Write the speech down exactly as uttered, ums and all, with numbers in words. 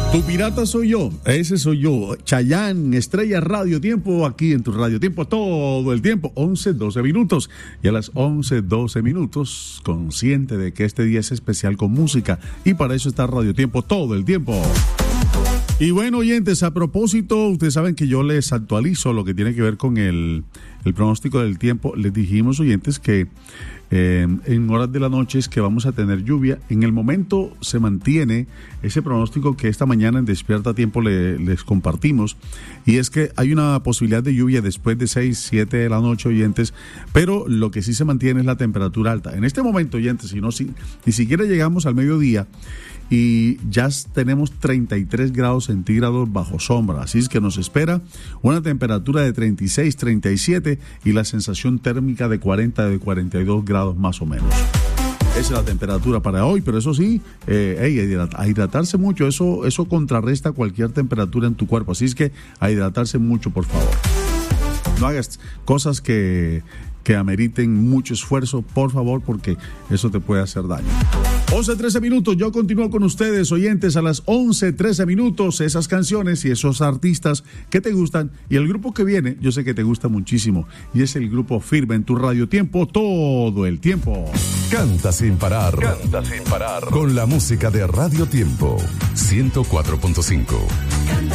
Tu pirata soy yo, ese soy yo, Chayanne, Estrella Radio Tiempo, aquí en tu Radio Tiempo, todo el tiempo, once, doce minutos, y a las once, doce minutos, consciente de que este día es especial con música, y para eso está Radio Tiempo todo el tiempo. Y bueno, oyentes, a propósito, ustedes saben que yo les actualizo lo que tiene que ver con el, el pronóstico del tiempo. Les dijimos, oyentes, que eh, en horas de la noche es que vamos a tener lluvia. En el momento se mantiene ese pronóstico que esta mañana en Despierta Tiempo le, les compartimos, y es que hay una posibilidad de lluvia después de seis, siete de la noche, oyentes, pero lo que sí se mantiene es la temperatura alta. En este momento, oyentes, si no, si, ni siquiera llegamos al mediodía, y ya tenemos treinta y tres grados centígrados bajo sombra, así es que nos espera una temperatura de treinta y seis, treinta y siete y la sensación térmica de cuarenta, de cuarenta y dos grados más o menos. Esa es la temperatura para hoy, pero eso sí, eh, hey, a hidratarse mucho, eso, eso contrarresta cualquier temperatura en tu cuerpo, así es que a hidratarse mucho, por favor. No hagas cosas que, que ameriten mucho esfuerzo, por favor, porque eso te puede hacer daño. once, trece minutos, yo continúo con ustedes, oyentes, a las once, trece minutos, esas canciones y esos artistas que te gustan, y el grupo que viene, yo sé que te gusta muchísimo, y es el grupo Firme en tu Radio Tiempo todo el tiempo. Canta sin parar, canta sin parar, con la música de Radio Tiempo, ciento cuatro punto cinco.